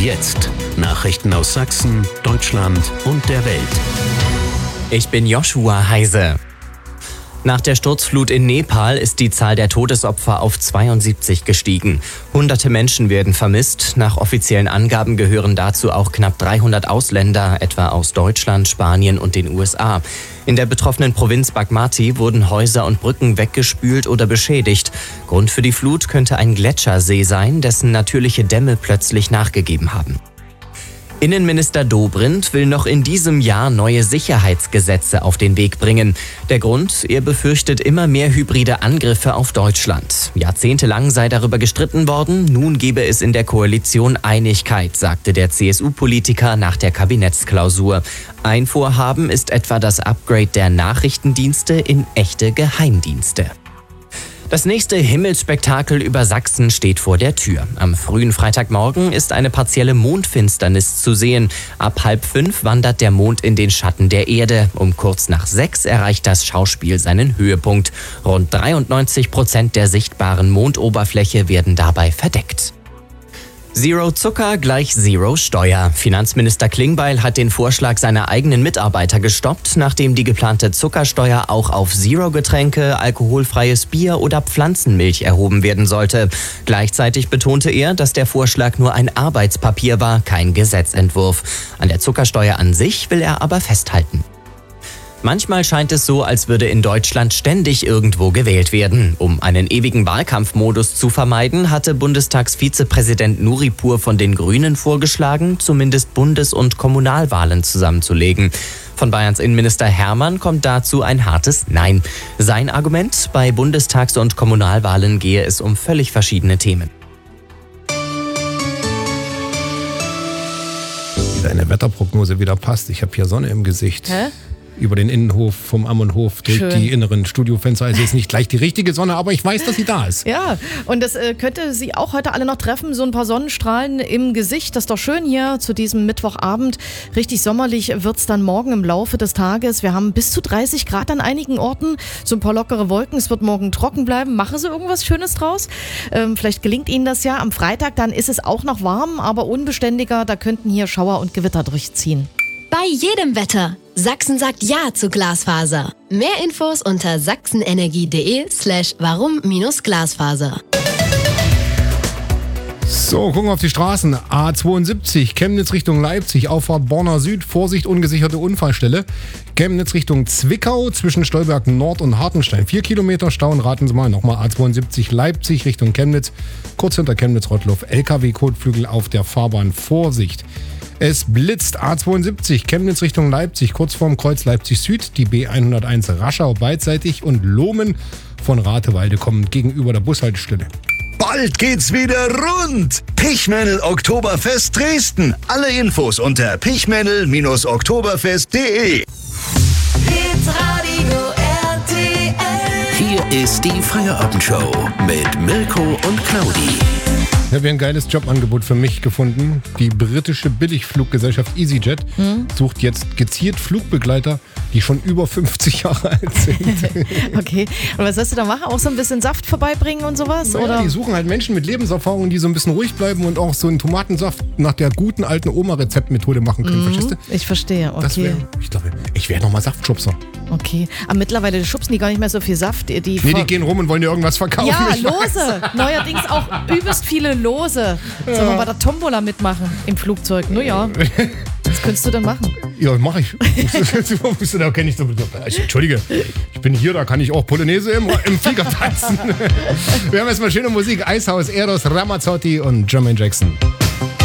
jetzt Nachrichten aus Sachsen, Deutschland und der Welt. Ich bin Joshua Heise. Nach der Sturzflut in Nepal ist die Zahl der Todesopfer auf 72 gestiegen. Hunderte Menschen werden vermisst. Nach offiziellen Angaben gehören dazu auch knapp 300 Ausländer, etwa aus Deutschland, Spanien und den USA. In der betroffenen Provinz Bagmati wurden Häuser und Brücken weggespült oder beschädigt. Grund für die Flut könnte ein Gletschersee sein, dessen natürliche Dämme plötzlich nachgegeben haben. Innenminister Dobrindt will noch in diesem Jahr neue Sicherheitsgesetze auf den Weg bringen. Der Grund? Er befürchtet immer mehr hybride Angriffe auf Deutschland. Jahrzehntelang sei darüber gestritten worden, nun gebe es in der Koalition Einigkeit, sagte der CSU-Politiker nach der Kabinettsklausur. Ein Vorhaben ist etwa das Upgrade der Nachrichtendienste in echte Geheimdienste. Das nächste Himmelsspektakel über Sachsen steht vor der Tür. Am frühen Freitagmorgen ist eine partielle Mondfinsternis zu sehen. Ab 4:30 wandert der Mond in den Schatten der Erde. Um kurz nach 6 erreicht das Schauspiel seinen Höhepunkt. Rund 93% der sichtbaren Mondoberfläche werden dabei verdeckt. Zero Zucker gleich Zero Steuer. Finanzminister Klingbeil hat den Vorschlag seiner eigenen Mitarbeiter gestoppt, nachdem die geplante Zuckersteuer auch auf Zero-Getränke, alkoholfreies Bier oder Pflanzenmilch erhoben werden sollte. Gleichzeitig betonte er, dass der Vorschlag nur ein Arbeitspapier war, kein Gesetzentwurf. An der Zuckersteuer an sich will er aber festhalten. Manchmal scheint es so, als würde in Deutschland ständig irgendwo gewählt werden. Um einen ewigen Wahlkampfmodus zu vermeiden, hatte Bundestagsvizepräsident Nuripur von den Grünen vorgeschlagen, zumindest Bundes- und Kommunalwahlen zusammenzulegen. Von Bayerns Innenminister Hermann kommt dazu ein hartes Nein. Sein Argument: Bei Bundestags- und Kommunalwahlen gehe es um völlig verschiedene Themen. Wie deine Wetterprognose wieder passt. Ich habe hier Sonne im Gesicht. Hä? Über den Innenhof vom Ammonhof durch Schön. die inneren Studiofenster. Also ist nicht gleich die richtige Sonne, aber ich weiß, dass sie da ist. Ja, und das könnte Sie auch heute alle noch treffen. So ein paar Sonnenstrahlen im Gesicht. Das ist doch schön hier zu diesem Mittwochabend. Richtig sommerlich wird's dann morgen im Laufe des Tages. Wir haben bis zu 30 Grad an einigen Orten. So ein paar lockere Wolken. Es wird morgen trocken bleiben. Machen Sie irgendwas Schönes draus? Vielleicht gelingt Ihnen das ja. Am Freitag dann ist es auch noch warm, aber unbeständiger. Da könnten hier Schauer und Gewitter durchziehen. Bei jedem Wetter. Sachsen sagt Ja zu Glasfaser. Mehr Infos unter sachsenenergie.de/warum-Glasfaser. So, gucken wir auf die Straßen. A72, Chemnitz Richtung Leipzig, Auffahrt Borna Süd, Vorsicht, ungesicherte Unfallstelle. Chemnitz Richtung Zwickau, zwischen Stolberg Nord und Hartenstein. 4 Kilometer Stau, und raten Sie mal, nochmal A72 Leipzig Richtung Chemnitz, kurz hinter Chemnitz-Rottloff, LKW-Kotflügel auf der Fahrbahn, Vorsicht. Es blitzt, A72, Chemnitz Richtung Leipzig, kurz vorm Kreuz Leipzig Süd, die B101 Raschau beidseitig und Lohmen von Ratewalde kommend gegenüber der Bushaltestelle. Bald geht's wieder rund! Pichmännel Oktoberfest Dresden. Alle Infos unter pichmännel-oktoberfest.de. Hier ist die Feierabendshow mit Milko und Claudi. Ich habe hier ein geiles Jobangebot für mich gefunden. Die britische Billigfluggesellschaft EasyJet sucht jetzt gezielt Flugbegleiter, die schon über 50 Jahre alt sind. Okay. Und was sollst du da machen? Auch so ein bisschen Saft vorbeibringen und sowas? Naja, oder? die suchen halt Menschen mit Lebenserfahrung, die so ein bisschen ruhig bleiben und auch so einen Tomatensaft nach der guten alten Oma-Rezeptmethode machen können. Verstehst du? Ich verstehe, okay. Ich glaube, ich wäre nochmal Saftschubser. Okay. Aber mittlerweile schubsen die gar nicht mehr so viel Saft. Die gehen rum und wollen dir irgendwas verkaufen. Ja, ich Lose. Neuerdings auch übelst viele Lose. Sollen wir bei der Tombola mitmachen im Flugzeug? Naja, was könntest du denn machen? Ja, mache ich. Da kenne ich so. Entschuldige, ich bin hier, da kann ich auch Polonaise im Flieger tanzen. Wir haben erstmal schöne Musik. Eishaus, Eros Ramazzotti und Jermaine Jackson.